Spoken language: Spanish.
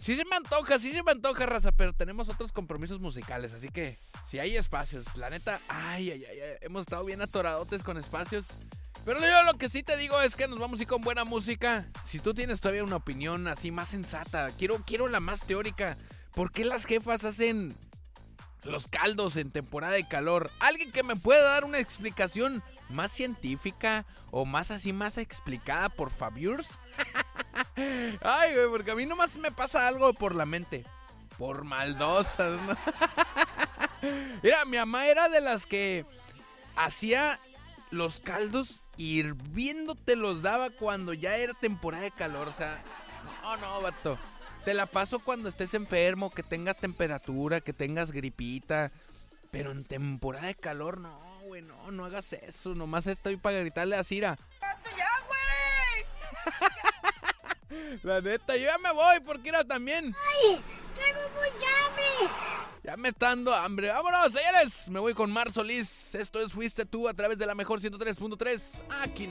Sí se me antoja, raza, pero tenemos otros compromisos musicales, así que si hay espacios, la neta, ay, hemos estado bien atoradotes con espacios. Pero yo lo que sí te digo es que nos vamos a ir con buena música. Si tú tienes todavía una opinión así más sensata, quiero la más teórica. ¿Por qué las jefas hacen los caldos en temporada de calor? ¿Alguien que me pueda dar una explicación más científica o más explicada, por favor? Ay, güey, porque a mí nomás me pasa algo por la mente. Por maldosas, ¿no? Mira, mi mamá era de las que hacía los caldos hirviendo, te los daba cuando ya era temporada de calor. O sea, no, vato. Te la paso cuando estés enfermo, que tengas temperatura, que tengas gripita. Pero en temporada de calor, no, güey, no hagas eso. Nomás estoy para gritarle a Cira. ¡Ya, güey! La neta, yo ya me voy porque era también. ¡Ay! ¡Tengo mucha hambre! Ya me está dando hambre. ¡Vámonos, señores! Me voy con Mar Solís. Esto es Fuiste Tú a través de la mejor 103.3. Aquí